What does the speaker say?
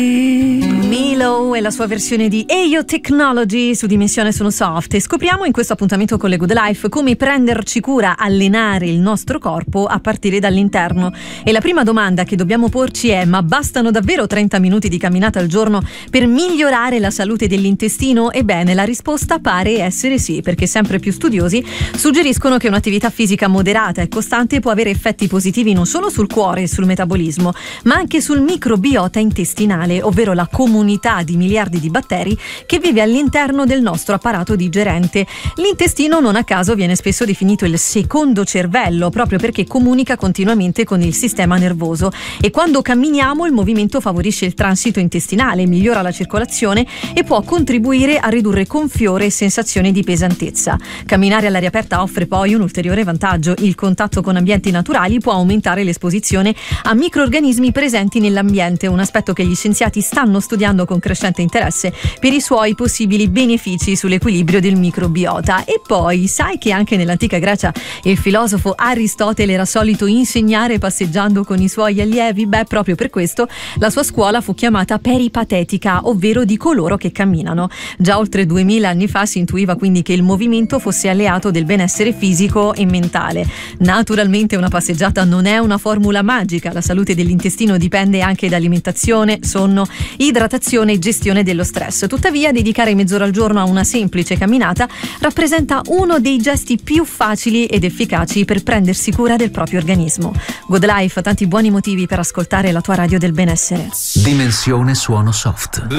Milo e la sua versione di Eyo Technology su Dimensione Sono Soft, e scopriamo in questo appuntamento con le Good Life come prenderci cura, allenare il nostro corpo a partire dall'interno. E la prima domanda che dobbiamo porci è: ma bastano davvero 30 minuti di camminata al giorno per migliorare la salute dell'intestino? Ebbene, la risposta pare essere sì, perché sempre più studiosi suggeriscono che un'attività fisica moderata e costante può avere effetti positivi non solo sul cuore e sul metabolismo, ma anche sul microbiota intestinale, ovvero la comunità di miliardi di batteri che vive all'interno del nostro apparato digerente. L'intestino, non a caso, viene spesso definito il secondo cervello, proprio perché comunica continuamente con il sistema nervoso, e quando camminiamo il movimento favorisce il transito intestinale, migliora la circolazione e può contribuire a ridurre gonfiore e sensazione di pesantezza. Camminare all'aria aperta offre poi un ulteriore vantaggio: il contatto con ambienti naturali può aumentare l'esposizione a microrganismi presenti nell'ambiente, un aspetto che gli scienziati stanno studiando con crescente interesse per i suoi possibili benefici sull'equilibrio del microbiota. E poi, sai che anche nell'antica Grecia il filosofo Aristotele era solito insegnare passeggiando con i suoi allievi? Beh, proprio per questo la sua scuola fu chiamata peripatetica, ovvero di coloro che camminano. Già oltre 2000 anni fa si intuiva quindi che il movimento fosse alleato del benessere fisico e mentale. Naturalmente una passeggiata non è una formula magica, la salute dell'intestino dipende anche da alimentazione, sonno, idratazione e gestione dello stress. Tuttavia, dedicare mezz'ora al giorno a una semplice camminata rappresenta uno dei gesti più facili ed efficaci per prendersi cura del proprio organismo. Good Life ha tanti buoni motivi per ascoltare la tua radio del benessere. Dimensione Suono Soft.